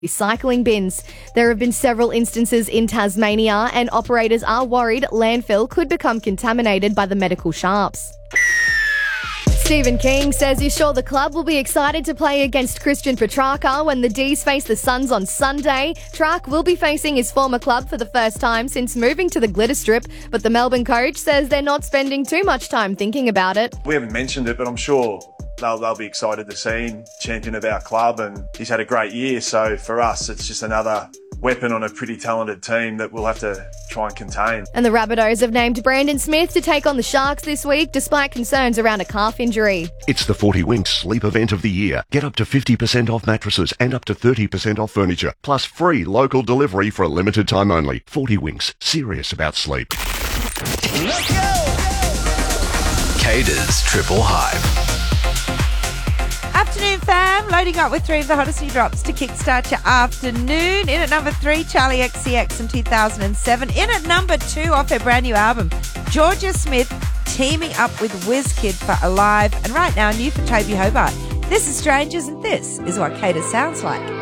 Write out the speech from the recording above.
recycling bins. There have been several instances in Tasmania, and operators are worried landfill could become contaminated by the medical sharps. Stephen King says he's sure the club will be excited to play against Christian Petrarca when the D's face the Suns on Sunday. Track will be facing his former club for the first time since moving to the Glitter Strip, but the Melbourne coach says they're not spending too much time thinking about it. We haven't mentioned it, but I'm sure they'll be excited to see him champion of our club, and he's had a great year. So for us, it's just another weapon on a pretty talented team that we'll have to try and contain. And the Rabbitohs have named Brandon Smith to take on the Sharks this week, despite concerns around a calf injury. It's the 40 Winks sleep event of the year. Get up to 50% off mattresses and up to 30% off furniture, plus free local delivery for a limited time only. 40 Winks, serious about sleep. Let's go! Cater's Triple Hype. Afternoon, fam. Loading up with 3 of the hottest new drops to kickstart your afternoon. In at number 3, Charlie XCX in 2007. In at number 2, off her brand new album, Georgia Smith teaming up with WizKid for Alive. And right now, new for Toby Hobart. This is Strangers, and this is what Cater sounds like.